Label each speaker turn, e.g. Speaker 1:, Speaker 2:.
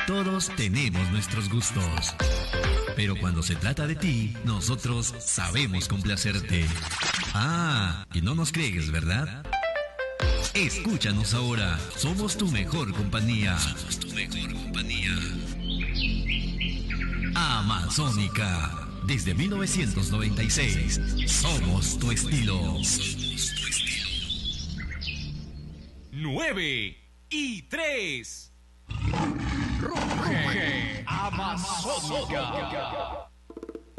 Speaker 1: Todos tenemos nuestros gustos. Pero cuando se trata de ti, nosotros sabemos complacerte. Ah, y no nos crees, ¿verdad? Escúchanos ahora. Somos tu mejor compañía. Somos tu mejor compañía. Amazónica. Desde 1996. Somos tu estilo. Somos tu estilo.
Speaker 2: 9 y 3. Ruge Amazónica.